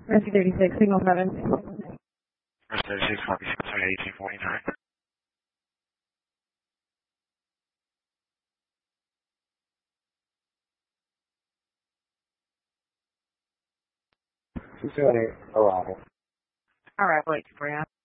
Rescue 36, signal 7. Rescue 36, copy, 1849. She's doing it arrival. Alright, wait for you.